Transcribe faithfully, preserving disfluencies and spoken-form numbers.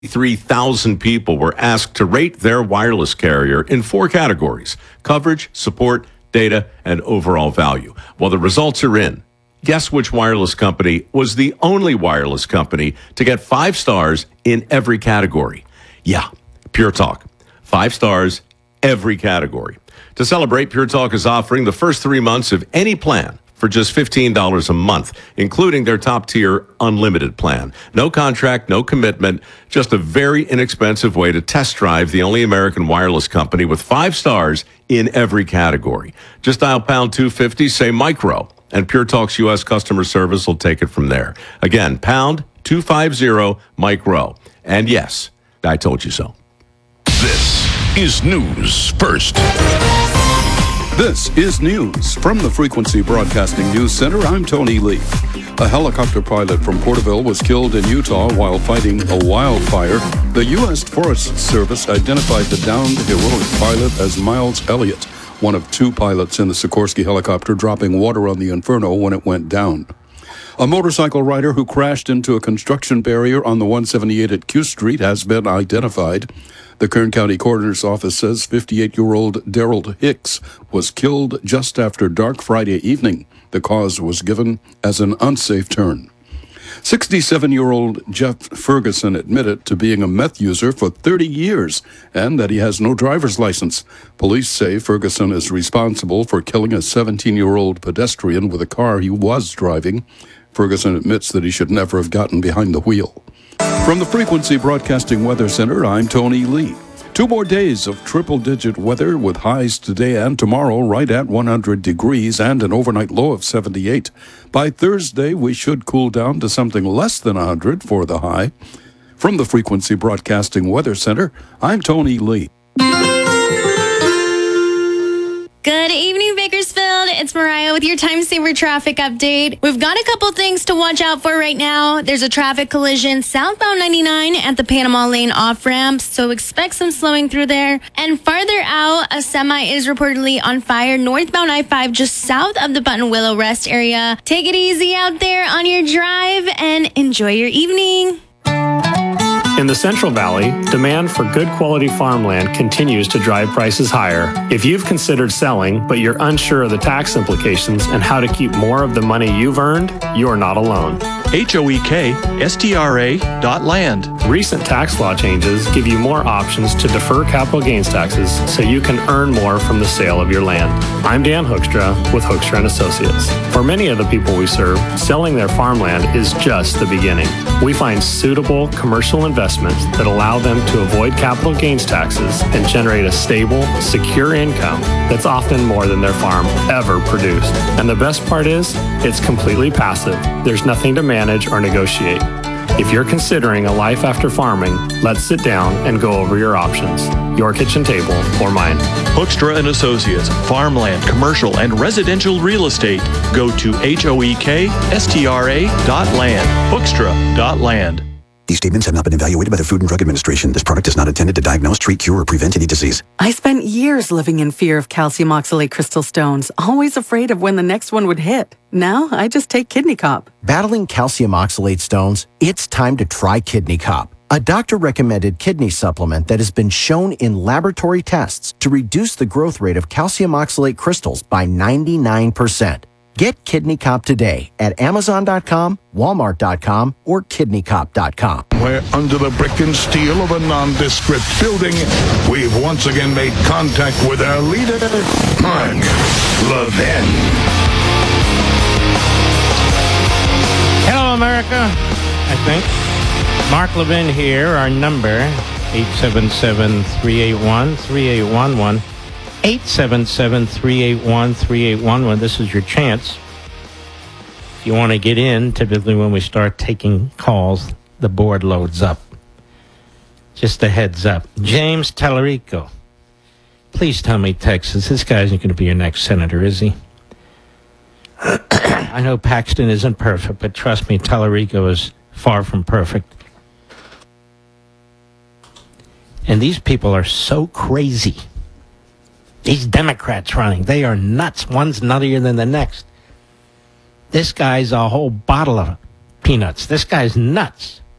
three thousand people were asked to rate their wireless carrier in four categories: coverage, support, data, and overall value. Well, the results are in. Guess which wireless company was the only wireless company to get five stars in every category? Yeah, Pure Talk. Five stars, every category. To celebrate, Pure Talk is offering the first three months of any plan for just fifteen dollars a month, including their top-tier unlimited plan. No contract, no commitment, just a very inexpensive way to test drive the only American wireless company with five stars in every category. Just dial pound two fifty, say micro, and Pure Talk's U S customer service will take it from there. Again, pound two fifty, micro. And yes, I told you so. This is News First. This is news from the Frequency Broadcasting News Center. I'm Tony Lee. A helicopter pilot from Porterville was killed in Utah while fighting a wildfire. The U S Forest Service identified the downed heroic pilot as Miles Elliott, one of two pilots in the Sikorsky helicopter dropping water on the Inferno when it went down. A motorcycle rider who crashed into a construction barrier on the one seventy-eight at Q Street has been identified. The Kern County Coroner's Office says fifty-eight-year-old Daryl Hicks was killed just after dark Friday evening. The cause was given as an unsafe turn. sixty-seven-year-old Jeff Ferguson admitted to being a meth user for thirty years and that he has no driver's license. Police say Ferguson is responsible for killing a seventeen-year-old pedestrian with a car he was driving. Ferguson admits that he should never have gotten behind the wheel. From the Frequency Broadcasting Weather Center, I'm Tony Lee. Two more days of triple-digit weather with highs today and tomorrow right at one hundred degrees and an overnight low of seventy-eight. By Thursday, we should cool down to something less than one hundred for the high. From the Frequency Broadcasting Weather Center, I'm Tony Lee. Good evening, Bakersfield. It's Mariah with your Time Saver traffic update. We've got a couple things to watch out for right now. There's a traffic collision southbound ninety-nine at the Panama Lane off-ramp, so expect some slowing through there. And farther out, a semi is reportedly on fire northbound I five just south of the Button Willow Rest area. Take it easy out there on your drive and enjoy your evening. In the Central Valley, demand for good quality farmland continues to drive prices higher. If you've considered selling, but you're unsure of the tax implications and how to keep more of the money you've earned, you're not alone. H O E K S T R A dot land. Recent tax law changes give you more options to defer capital gains taxes so you can earn more from the sale of your land. I'm Dan Hoekstra with Hoekstra and Associates. For many of the people we serve, selling their farmland is just the beginning. We find suitable commercial investments that allow them to avoid capital gains taxes and generate a stable, secure income that's often more than their farm ever produced. And the best part is, it's completely passive. There's nothing to manage or negotiate. If you're considering a life after farming, let's sit down and go over your options. Your kitchen table or mine. Hoekstra and Associates, farmland, commercial, and residential real estate. Go to H O E K S T R A dot land. Hoekstra dot land. These statements have not been evaluated by the Food and Drug Administration. This product is not intended to diagnose, treat, cure, or prevent any disease. I spent years living in fear of calcium oxalate crystal stones, always afraid of when the next one would hit. Now, I just take Kidney Cop. Battling calcium oxalate stones? It's time to try Kidney Cop, a doctor-recommended kidney supplement that has been shown in laboratory tests to reduce the growth rate of calcium oxalate crystals by ninety-nine percent. Get Kidney Cop today at Amazon dot com, Walmart dot com, or Kidney Cop dot com. Where under the brick and steel of a nondescript building, we've once again made contact with our leader, Mark Levin. Hello, America, I think. Mark Levin here. Our number, eight seven seven, three eight one, three eight one one. eight seven seven, three eight one, three eight one one. This is your chance. If you want to get in, typically when we start taking calls, the board loads up. Just a heads up. James Tallarico. Please tell me, Texas, this guy isn't going to be your next senator, is he? I know Paxton isn't perfect, but trust me, Tallarico is far from perfect. And these people are so crazy. These Democrats running, they are nuts. One's nuttier than the next. This guy's a whole bottle of peanuts. This guy's nuts.